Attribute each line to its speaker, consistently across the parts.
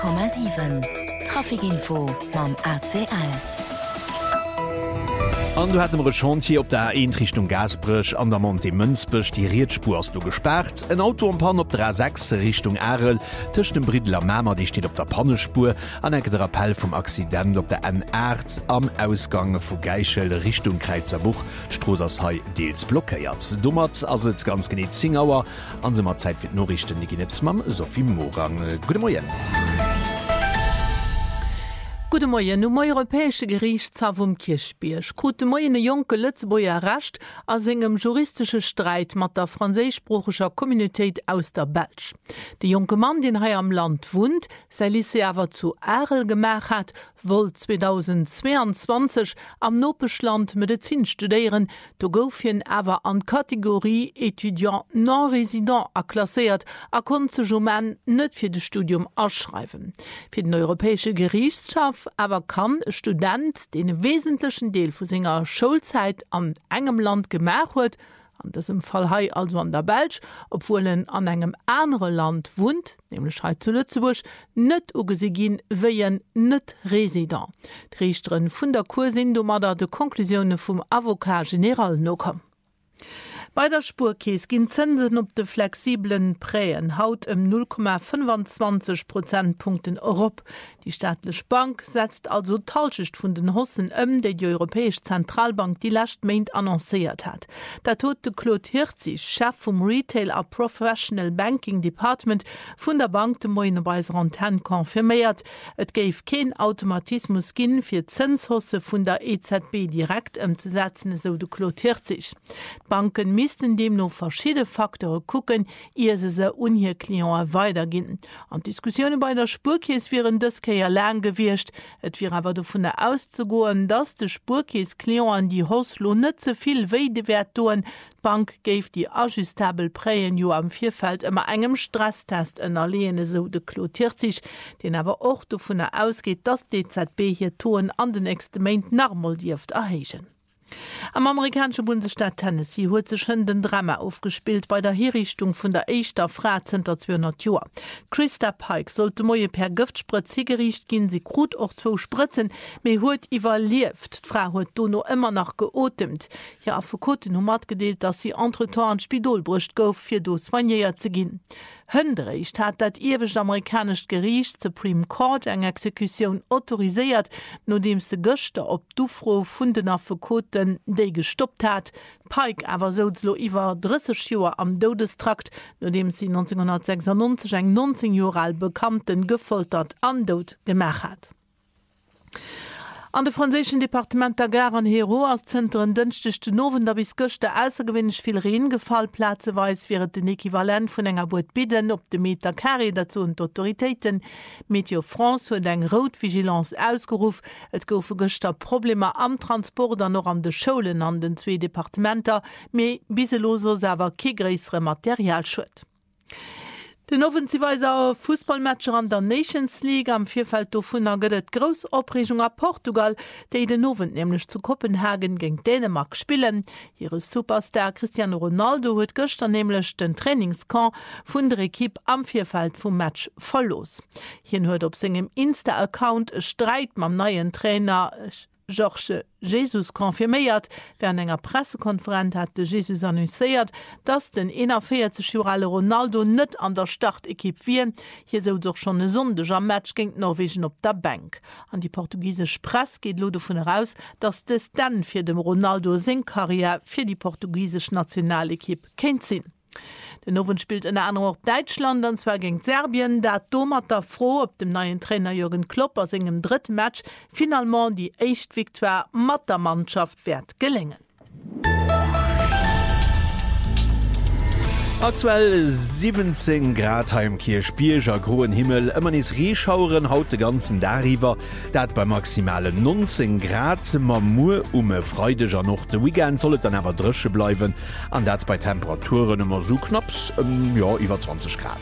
Speaker 1: 100,7 Trafikinfo mam ACL.
Speaker 2: An du hat Chantier op der Einrichtung Gasbrech an der Monte Münzbech die Rietspur hast du gesperrt. Ein Auto am Pan op der A6 Richtung Erel tisch dem Bridler Mämer, die steht op der Pannespur an der Appell vom Accident op der N8 am Ausgang vu Geichel Richtung Kreizerbuch Strosershai Deels blockiert. Dummert as het ganz gene Zingauer an semmer Zeit fir Norrichten die Ginetz mam Sophie Morang. Gute Morgen.
Speaker 3: Gute Morgen, no europäesche Gerichtshof Kirchbierg. Gute Morgen, Jonke Lützboer racht as engem juristische Streit mat der französischsprachescher Communität aus der Belsch. De junge Mann, den er am Land wohnt, sei Lycée aber zu Erel gemacht hat, wohl 2022 am Nopeschland Medizin studieren, do goufien aber an Kategorie Étudiant non-resident erklassiert, kon zu Jomen net fir de Studium ausschreiben. Für den europäische Gerichtshof aber kann ein Student den wesentlichen Deel vu seiner Schulzeit an engem Land gemacht huet, an diesem Fall hei also an der Belsch, obwohl an engem anderen Land wohnt, nämlich zu Lützeburg, net ugesigin wéien net Resident. Die Richterin vun der Kursin do mat de Konklusionen vum Avocat General no kom. Bei der Spurkies ginn Zinsen op de flexiblen Präen haut 0,25 Prozentpunkten Europa. Die Staatliche Bank setzt also Talschicht vun den Hossen der die Europäische Zentralbank die last Meint annonciert hat. Da tut de Claude Hirzig, Chef vom Retail a Professional Banking Department vun der Bank de Moine Beiser Antenne konfirmiert. Et geif kein Automatismus ginn fir Zinshosse vun der EZB direkt umzusetzen, so de Claude Hirzig. Banken müssten dem noch verschiedene Faktoren gucken, ehe se unhir Klient weitergehen. An Diskussionen bei der Spurkies wären das ja lang gewirrscht. Et wäre aber davon auszugehen, dass de Spurkies Klient die Hoslo nicht so viel Weidewert tun. Bank gave die ajustabel Präen jo am Vierfeld immer engem Stresstest in Erlehne, so de klotiert sich, den aber auch davon ausgeht, dass DZB hier Ton an den nächsten Moment normal dürft erheschen. Am amerikanischen Bundesstaat Tennessee huet sich den Drama aufgespielt bei der Herrichtung von der Eischter Frau 200 Jahre. Christa Pike sollte moje per Giftspritz hingericht gehen, sie krut auch 2 Spritzen, me huet überlebt. Die Frau huet do noch immer noch geotemt. Ja, vor kurzem hat gedeelt, dass sie entretemps an Spidolbrust gouf, fir do soigniert zu gehen. Hëndericht hat dat ewig amerikasch Gericht Supreme Court eng Exekution autorisiert, nodem se Göchte op Dufro vun den Affokoten déi gestoppt hat. Pike awer solo iwwer 30 Joer am Dodestrakt, nodem sie 1996 eng 19 Jahre bekannten gefoltert an Dod gemacht hat. An de franzesischen Departement der Gare an Hero aus Zentren dünnchtechte Nowen da bis Göchte außergewöhnlich viel Reengefallplätze weis wäret den Äquivalent vun enger Boot bidden op de Meter Carré dazu und Autoritäten. Meteo France huet eng Rotvigilance ausgeruf. Et goufe Göchter Probleme am Transport an noch an de Schulen an den 2 Departementer, méi biseloser sewer kegreisre Materialschwt. Den offensiver Fußballmatscher an der Nations League am Vierfeld vun gëtt Gros Opregung a Portugal, déi den Nowen nämlich zu Kopenhagen gegen Dänemark spielen. Ihre Superstar Cristiano Ronaldo huet gestern nämlich den Trainingskamp vun der Equipe am Vierfeld vum Match verlos. Hien huet op segem Insta-Account e Streit mam neuen Trainer Jorge Jesus konfirmiert. Während enger Pressekonferenz hat de Jesus annonciert, dass den 41-jährige Ronaldo net an der Startequipe wie. Hier soll doch schon ein sondiger Match gegen Norwegen op der Bank. An die portugiesische Presse geht lo davon heraus, dass das dann für den Ronaldo seine Karriere für die portugiesische Nationalequipe kennt sinn. Den Nowen spielt in der anderen Deutschland, und zwar gegen Serbien. Da domert er froh, ob dem neuen Trainer Jürgen Klopp aus seinem 3. Match finalement die echt Victoire mit der Mannschaft wird gelingen.
Speaker 2: Aktuell 17 Grad heim Kirchbierger groen Himmel, ëmmer is Reschauren haut de ganzen Dariwer, dat bei maximale 19 Grad ma mu freudeger noch de Weekend sollet dann awer drsche bleiwen, an dat bei Temperaturen immer so knapps ja iwwer 20 Grad.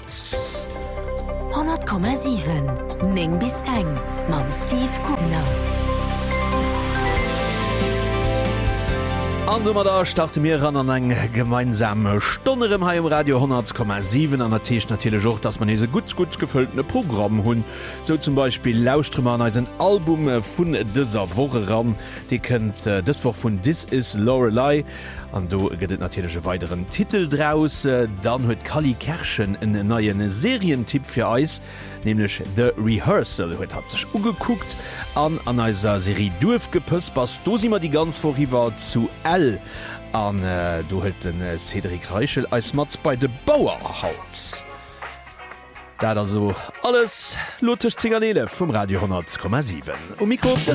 Speaker 1: 100,7 Neng bis eng mam Steve Kubner.
Speaker 2: An da starte mir ran an eng gemeinsame Stonnerem ha im Radio 10,7 an der Tisch natürlich auch, dass man diese gut gefülltene Programm hun, so zum Beispiel Lausströmer als ein Album von dieser Woche ran, die kennt das Woche von This is Lorelei. Und du gibt natürlich weiteren Titel draus. Dann hat Kali Kerschen einen neuen Serientipp für uns, nämlich The Rehearsal. Heute hat sich angeguckt an einer Serie durchgepasst, was du immer die ganz vorüber zu L. Und du hat den Cedric Reichel als Matz bei der Bauerhaut. Da also alles Luther Zingerlele vom Radio 10,7. Mikro